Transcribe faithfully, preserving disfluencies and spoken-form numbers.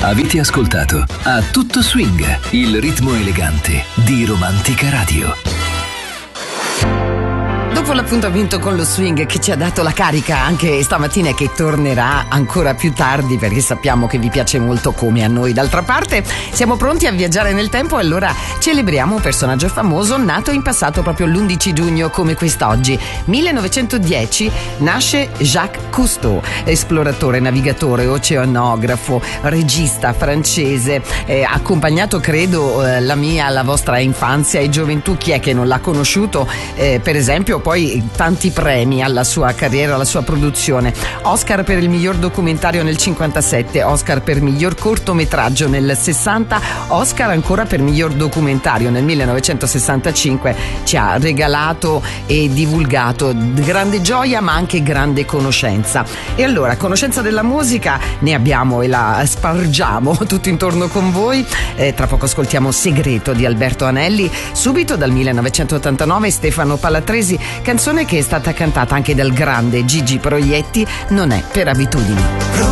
Avete ascoltato A Tutto Swing, il ritmo elegante di Romantica Radio. Dopo l'appuntamento con lo swing che ci ha dato la carica anche stamattina e che tornerà ancora più tardi, perché sappiamo che vi piace molto come a noi. D'altra parte siamo pronti a viaggiare nel tempo e allora celebriamo un personaggio famoso nato in passato proprio l'undici giugno come quest'oggi. millenovecentodieci nasce Jacques Cousteau, esploratore, navigatore, oceanografo, regista francese, eh, accompagnato credo eh, la mia, la vostra infanzia e gioventù. Chi è che non l'ha conosciuto? Eh, per esempio poi tanti premi alla sua carriera, alla sua produzione. Oscar per il miglior documentario nel cinquantasette, Oscar per miglior cortometraggio nel sessanta, Oscar ancora per miglior documentario nel millenovecentosessantacinque. Ci ha regalato e divulgato grande gioia ma anche grande conoscenza. E allora, conoscenza della musica ne abbiamo e la spargiamo tutto intorno con voi. Eh, tra poco ascoltiamo Segreto di Alberto Anelli, subito dal millenovecentottantanove Stefano Palatresi, canzone che è stata cantata anche dal grande Gigi Proietti, Non è per abitudini.